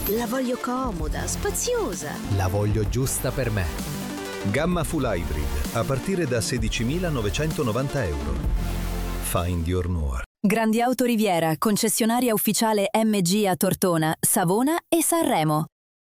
La voglio comoda, spaziosa. La voglio giusta per me. Gamma Full Hybrid, a partire da 16.990 euro. Find your Noir. Grandi Auto Riviera, concessionaria ufficiale MG a Tortona, Savona e Sanremo.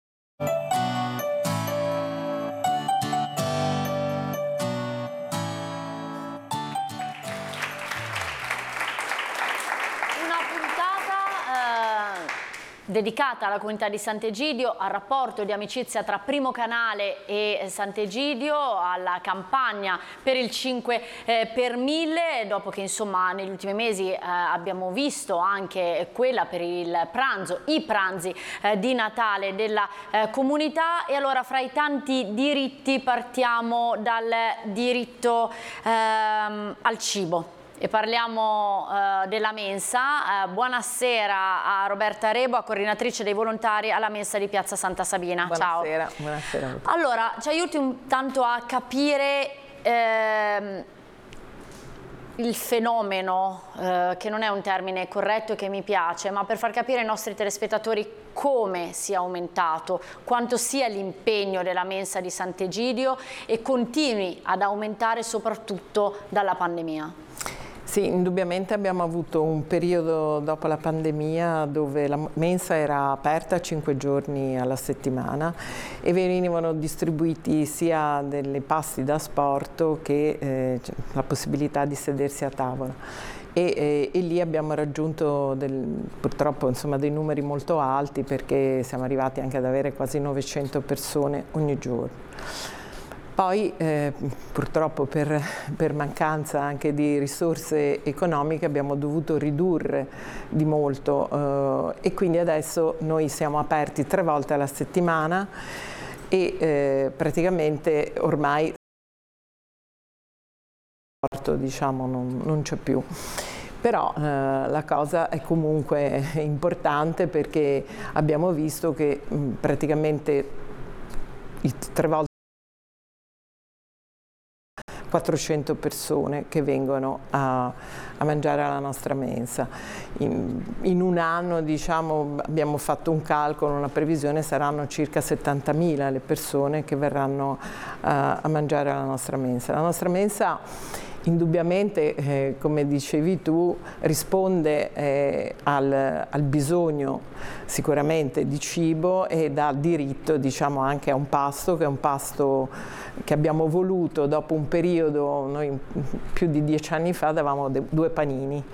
Dedicata alla comunità di Sant'Egidio, al rapporto di amicizia tra Primo Canale e Sant'Egidio, alla campagna per il 5 per 1000, dopo che insomma negli ultimi mesi abbiamo visto anche quella per il pranzo, i pranzi di Natale della comunità. E allora, fra i tanti diritti partiamo dal diritto al cibo. E parliamo della mensa. Buonasera a Roberta Reboa, coordinatrice dei volontari alla mensa di Piazza Santa Sabina. Buonasera. Ciao. Buonasera. Allora, ci aiuti un tanto a capire il fenomeno, che non è un termine corretto e che mi piace, ma per far capire ai nostri telespettatori come sia aumentato, quanto sia l'impegno della mensa di Sant'Egidio e continui ad aumentare soprattutto dalla pandemia. Sì, indubbiamente abbiamo avuto un periodo dopo la pandemia dove la mensa era aperta 5 giorni alla settimana e venivano distribuiti sia dei pasti da asporto che la possibilità di sedersi a tavola. E lì abbiamo raggiunto purtroppo insomma, dei numeri molto alti, perché siamo arrivati anche ad avere quasi 900 persone ogni giorno. Poi purtroppo per mancanza anche di risorse economiche abbiamo dovuto ridurre di molto e quindi adesso noi siamo aperti 3 volte alla settimana e praticamente ormai diciamo non c'è più. Però la cosa è comunque importante, perché abbiamo visto che praticamente 3 volte 400 persone che vengono a mangiare alla nostra mensa. In un anno, diciamo, abbiamo fatto un calcolo, una previsione, saranno circa 70.000 le persone che verranno a mangiare alla nostra mensa. La nostra mensa indubbiamente, come dicevi tu, risponde al bisogno sicuramente di cibo e dà diritto, diciamo, anche a un pasto, che è un pasto che abbiamo voluto dopo un periodo. Noi più di 10 anni fa davamo 2 panini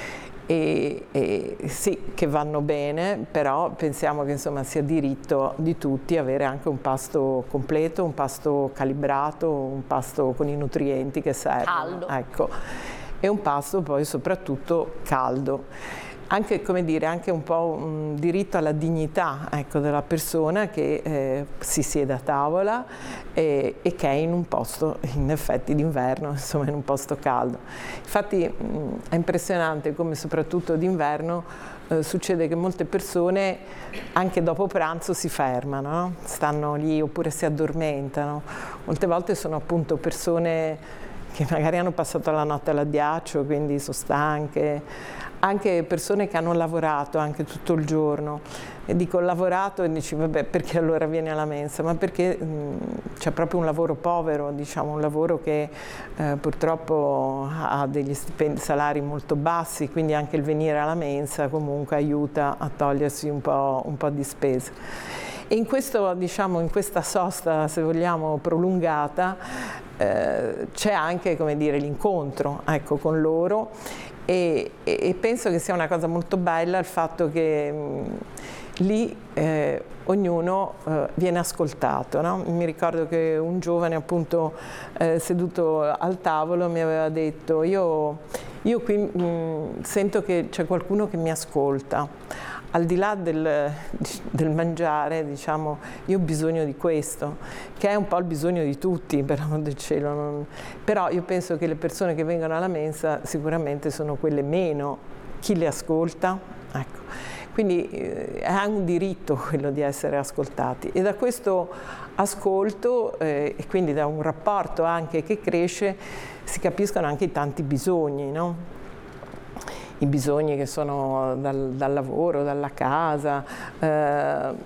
e sì, che vanno bene, però pensiamo che insomma sia diritto di tutti avere anche un pasto completo, un pasto calibrato, un pasto con i nutrienti che servono. Caldo. Ecco. E un pasto poi soprattutto caldo. Anche, come dire, anche un po' un diritto alla dignità, ecco, della persona che si siede a tavola e che è in un posto, in effetti d'inverno, insomma in un posto caldo. Infatti è impressionante come soprattutto d'inverno succede che molte persone anche dopo pranzo si fermano, no? Stanno lì oppure si addormentano. Molte volte sono appunto persone che magari hanno passato la notte all'addiaccio, quindi sono stanche. Anche persone che hanno lavorato anche tutto il giorno, e dico lavorato e dici vabbè, perché allora vieni alla mensa? Ma perché c'è proprio un lavoro povero, diciamo, un lavoro che purtroppo ha degli salari molto bassi, quindi anche il venire alla mensa comunque aiuta a togliersi un po' di spese. E in questo, diciamo, in questa sosta, se vogliamo, prolungata, c'è anche, come dire, l'incontro, ecco, con loro. E penso che sia una cosa molto bella il fatto che lì ognuno viene ascoltato, no? Mi ricordo che un giovane appunto seduto al tavolo mi aveva detto io qui sento che c'è qualcuno che mi ascolta. Al di là del mangiare, diciamo, io ho bisogno di questo, che è un po' il bisogno di tutti, per l'amor del cielo. Però io penso che le persone che vengono alla mensa sicuramente sono quelle meno, chi le ascolta, ecco. Quindi è un diritto quello di essere ascoltati, e da questo ascolto e quindi da un rapporto anche che cresce si capiscono anche i tanti bisogni, no? I bisogni che sono dal lavoro, dalla casa,